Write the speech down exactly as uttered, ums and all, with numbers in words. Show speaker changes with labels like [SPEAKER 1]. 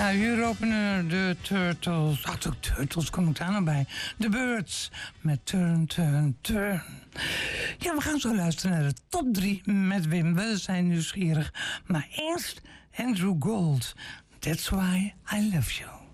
[SPEAKER 1] Ja, hier openen de Turtles. Ach, de Turtles, kom ik daar nou bij. De Birds met Turn, Turn, Turn. Ja, we gaan zo luisteren naar de top drie met Wim. We zijn nieuwsgierig. Maar eerst Andrew Gold. That's why I love you.